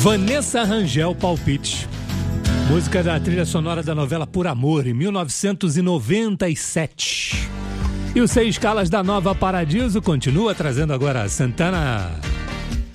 Vanessa Rangel, Palpite. Música da trilha sonora da novela Por Amor, em 1997. E o Seis Escalas da Nova Paradiso continua trazendo agora Santana.